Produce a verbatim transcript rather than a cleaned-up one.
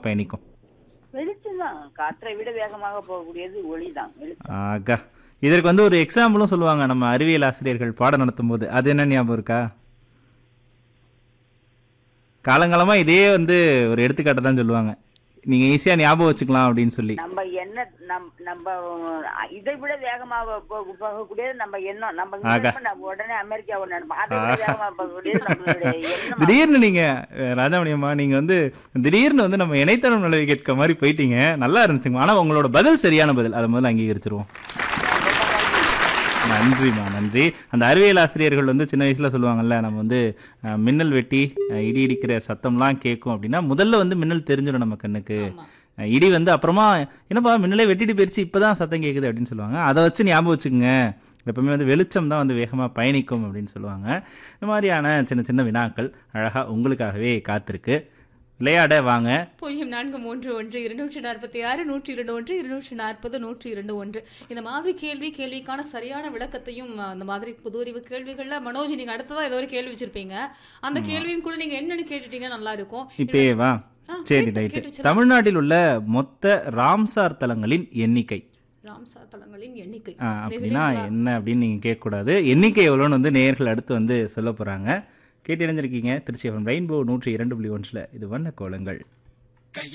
பயணிக்கும்? வெளிச்சம் தான். காற்றை விட வேகமாக போகக்கூடியது ஒளிதான், வெளிச்சம். ஆகா, இதற்கு வந்து ஒரு எக்ஸாம்பிளும் சொல்லுவாங்க நம்ம அறிவியல் ஆசிரியர்கள் பாடம் நடத்தும் போது. அது என்ன ஞாபகம் இருக்கா? காலங்காலமா இதே வந்து ஒரு எடுத்துக்காட்டு தான் சொல்லுவாங்க, நீங்க ஈஸியா ஞாபகம் வச்சுக்கலாம் அப்படின்னு சொல்லி. நம்ம என்ன நம் நம்ம இதை விட வேகமாக போக- போகக்கூடியது நம்ம எண்ணம். நம்ம இங்க ஆகா. இருப்போம், நம்ம உடனே அமெரிக்காவை நினைப்போம். அதை விட வேகமாக போகக்கூடியது நம்மளுடைய எண்ணம். திடீர்னு நீங்க அஹ், ராஜாமணியம்மா நீங்க வந்து திடீர்னு வந்து நம்ம இணையதளம் நிலவி கேட்க மாதிரி போயிட்டீங்க. நல்லா இருந்துச்சுங்க. ஆனா உங்களோட பதில் சரியான பதில். அதை முதல்ல அங்கீகரிச்சிருவோம். நன்றிம்மா, நன்றி. அந்த அறிவியல் ஆசிரியர்கள் வந்து சின்ன வயசுல சொல்லுவாங்கல்ல, நம்ம வந்து அஹ், மின்னல் வெட்டி அஹ், இடி இடிக்கிற சத்தம்லாம் கேட்கும் அப்படின்னா முதல்ல வந்து மின்னல் தெரிஞ்சிடும் நம்ம கண்ணுக்கு. ஆமா. அஹ், இடி வந்து அப்புறமா என்னப்பா மின்னலே வெட்டிட்டு போயிருச்சு இப்பதான் சத்தம் கேட்குது அப்படின்னு சொல்லுவாங்க. அதை வச்சு ஞாபகம் வச்சுக்கோங்க, எப்பவுமே வந்து வெளிச்சம் தான் வந்து வேகமாக பயணிக்கும் அப்படின்னு சொல்லுவாங்க. இந்த மாதிரியான சின்ன சின்ன வினாக்கள் அழகா உங்களுக்காகவே காத்திருக்கு. விளையாட வாங்க. பூஜ்ஜியம் நான்கு மூன்று ஒன்று இருநூற்றி நாற்பத்தி ஆறு நூற்றி இரண்டு ஒன்று இருநூற்றி நாற்பது நூற்றி இரண்டு ஒன்று. இந்த மாதிரி கேள்வி கேள்விக்கான சரியான விளக்கத்தையும் அஹ், இந்த மாதிரி புது அறிவு கேள்விகள்ல மனோஜ் நீங்க அடுத்ததா ஏதோ ஒரு கேள்வி வச்சிருப்பீங்க. அந்த கேள்வியும் கூட நீங்க என்னன்னு கேட்டுட்டீங்க, நல்லா இருக்கும். இப்பயே வா. ஆ, சரி, கேட்டு- ரைட்டு. கேட்டு வச்சிடலாம். தமிழ்நாட்டில் உள்ள மொத்த ராம்சார் தலங்களின் எண்ணிக்கை. ராம்சார் தலங்களின் எண்ணிக்கை. ஆ, இந்த அப்படின்னா விடைகளா? என்ன அப்படின்னு நீங்க கேட்கக்கூடாது. எண்ணிக்கை எவ்வளோன்னு வந்து நேயர்கள் அடுத்து வந்து சொல்ல போறாங்க. கேட்டு இணைஞ்சிருக்கீங்க திருச்சி எஃப்எம் ரெயின்போ நூற்றி இரண்டு புள்ளி ஒன்றில். இது வண்ண கோலங்கள்.